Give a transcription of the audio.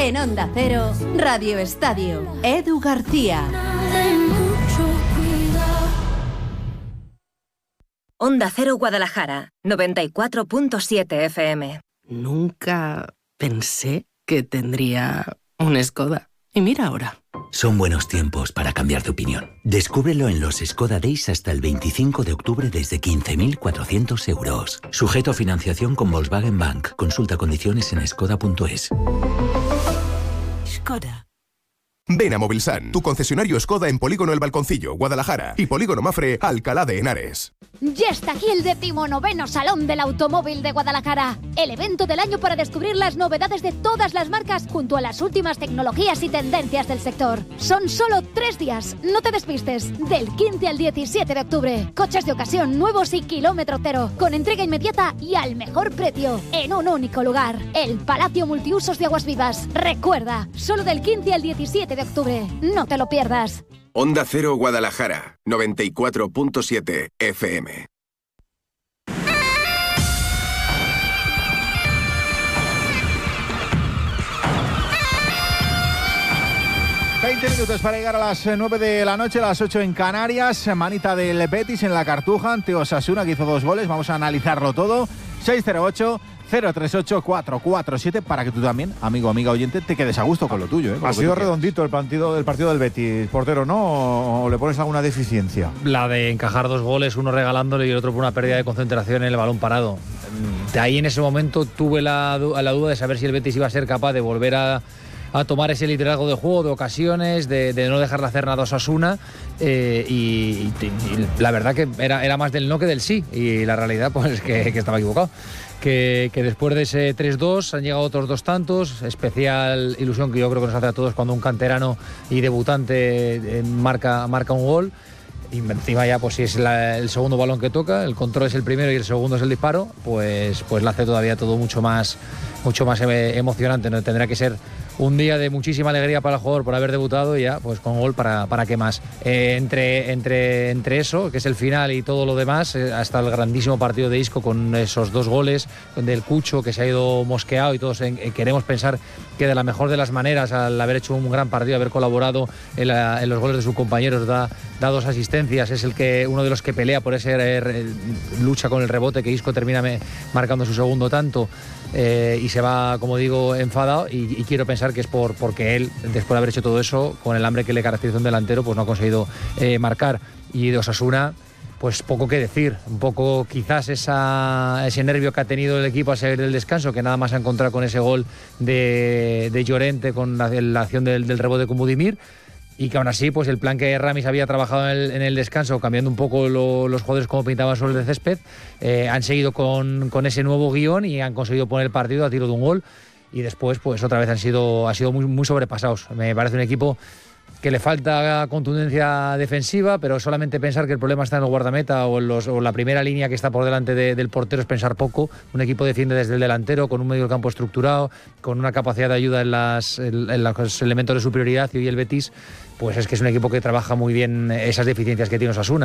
En Onda Cero, Radio Estadio, Edu García. Onda Cero Guadalajara, 94.7 FM. Nunca pensé que tendría un Skoda. Y mira ahora. Son buenos tiempos para cambiar de opinión. Descúbrelo en los Skoda Days hasta el 25 de octubre desde 15.400 euros. Sujeto a financiación con Volkswagen Bank. Consulta condiciones en skoda.es. Skoda. Ven a Movilsan, tu concesionario Skoda en Polígono El Balconcillo, Guadalajara, y Polígono Mafre, Alcalá de Henares. Ya está aquí el 19º Salón del Automóvil de Guadalajara, el evento del año para descubrir las novedades de todas las marcas junto a las últimas tecnologías y tendencias del sector. Son solo 3 días, no te despistes, del 15 al 17 de octubre. Coches de ocasión nuevos y kilómetro cero, con entrega inmediata y al mejor precio, en un único lugar, el Palacio Multiusos de Aguas Vivas. Recuerda, solo del 15 al 17 de octubre, no te lo pierdas. Onda Cero Guadalajara, 94.7 FM. Minutos para llegar a las 9 de la noche, a las 8 en Canarias. Manita del Betis en la Cartuja ante Osasuna, que hizo 2 goles. Vamos a analizarlo todo. 608-038-447 para que tú también, amigo, amiga oyente, te quedes a gusto con lo tuyo. Ha sido redondito el partido del Betis, portero, ¿no? ¿O le pones alguna deficiencia? La de encajar 2 goles, uno regalándole y el otro por una pérdida de concentración en el balón parado. De ahí en ese momento tuve la duda de saber si el Betis iba a ser capaz de volver a tomar ese liderazgo de juego, de ocasiones, de no dejarle hacer nada a Osasuna, y la verdad que era más del no que del sí, y la realidad pues que estaba equivocado. Que después de ese 3-2 han llegado otros 2 tantos, especial ilusión que yo creo que nos hace a todos cuando un canterano y debutante marca un gol. Y encima ya, pues si es el segundo balón que toca, el control es el primero y el segundo es el disparo, pues lo hace todavía todo mucho más emocionante, ¿no? Tendrá que ser un día de muchísima alegría para el jugador por haber debutado, y ya pues con gol para qué más. Entre eso, que es el final, y todo lo demás, hasta el grandísimo partido de Isco con esos 2 goles, del Cucho que se ha ido mosqueado, y todos queremos pensar que de la mejor de las maneras, al haber hecho un gran partido, haber colaborado en los goles de sus compañeros, da 2 asistencias, es uno de los que pelea por ese lucha con el rebote, que Isco termina marcando su segundo tanto, y se va, como digo, enfadado, y quiero pensar que es porque él, después de haber hecho todo eso, con el hambre que le caracteriza un delantero, pues no ha conseguido marcar. Y de Osasuna, pues poco que decir, un poco quizás ese nervio que ha tenido el equipo a salir del descanso, que nada más ha encontrado con ese gol de Llorente, con la acción del rebote con Budimir, y que aún así, pues el plan que Ramis había trabajado en el descanso, cambiando un poco los jugadores como pintaban sobre el césped, han seguido con ese nuevo guión y han conseguido poner el partido a tiro de un gol. Y después, pues otra vez ha sido muy, muy sobrepasados. Me parece un equipo que le falta contundencia defensiva, pero solamente pensar que el problema está en el guardameta o en la primera línea que está por delante del portero es pensar poco. Un equipo defiende desde el delantero, con un medio campo estructurado, con una capacidad de ayuda en los elementos de superioridad, y hoy el Betis, pues es que es un equipo que trabaja muy bien esas deficiencias que tiene Osasuna.